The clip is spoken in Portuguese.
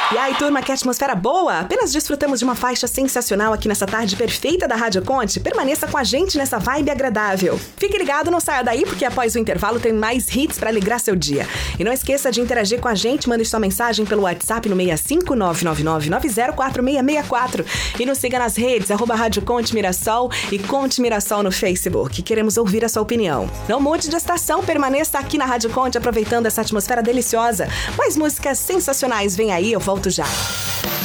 E aí, turma, que atmosfera boa! Apenas desfrutamos de uma faixa sensacional aqui nessa tarde perfeita da Rádio Conte. Permaneça com a gente nessa vibe agradável. Fique ligado, não saia daí, porque após o intervalo tem mais hits para alegrar seu dia. E não esqueça de interagir com a gente, mande sua mensagem pelo WhatsApp no 65999904664. E nos siga nas redes, @Rádio Conte Mirassol e Conte Mirassol no Facebook. Queremos ouvir a sua opinião. Não mude de estação, permaneça aqui na Rádio Conte aproveitando essa atmosfera deliciosa. Mais músicas sensacionais, vem aí, eu volto já.